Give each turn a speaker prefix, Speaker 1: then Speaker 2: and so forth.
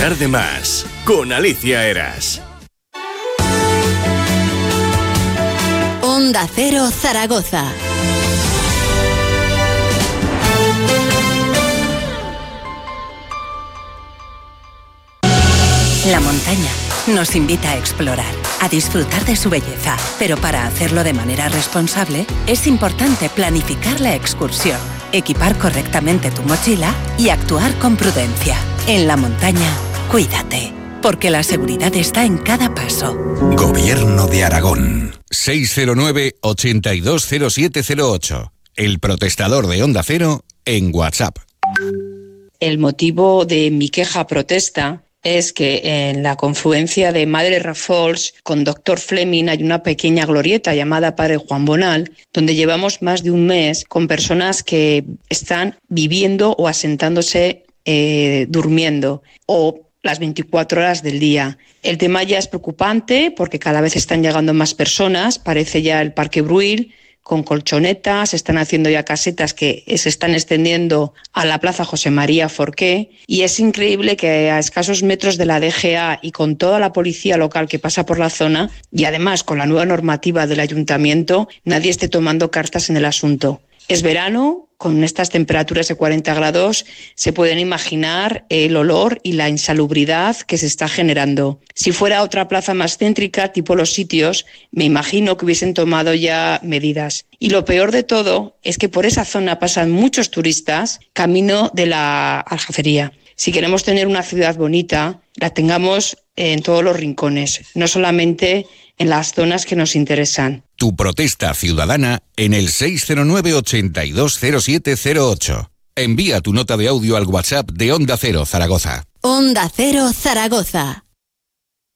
Speaker 1: tarde más, con Alicia Eras.
Speaker 2: Onda Cero Zaragoza. La montaña nos invita a explorar, a disfrutar de su belleza, pero para hacerlo de manera responsable es importante planificar la excursión, equipar correctamente tu mochila y actuar con prudencia. En la montaña, cuídate, porque la seguridad está en cada paso.
Speaker 3: Gobierno de Aragón. 609-820708. El protestador de Onda Cero en WhatsApp.
Speaker 4: El motivo de mi queja protesta es que en la confluencia de Madre Rafols con Dr. Fleming hay una pequeña glorieta llamada Padre Juan Bonal, donde llevamos más de un mes con personas que están viviendo o asentándose durmiendo o las 24 horas del día. El tema ya es preocupante porque cada vez están llegando más personas, parece ya el Parque Bruil, con colchonetas, se están haciendo ya casetas que se están extendiendo a la Plaza José María Forqué, y es increíble que a escasos metros de la DGA y con toda la policía local que pasa por la zona, y además con la nueva normativa del ayuntamiento, nadie esté tomando cartas en el asunto. Es verano, con estas temperaturas de 40 grados, se pueden imaginar el olor y la insalubridad que se está generando. Si fuera otra plaza más céntrica, tipo Los Sitios, me imagino que hubiesen tomado ya medidas. Y lo peor de todo es que por esa zona pasan muchos turistas camino de la Aljafería. Si queremos tener una ciudad bonita, la tengamos en todos los rincones, no solamente en las zonas que nos interesan.
Speaker 3: Tu protesta ciudadana en el 609-820708. Envía tu nota de audio al WhatsApp de Onda Cero Zaragoza.
Speaker 2: Onda Cero Zaragoza.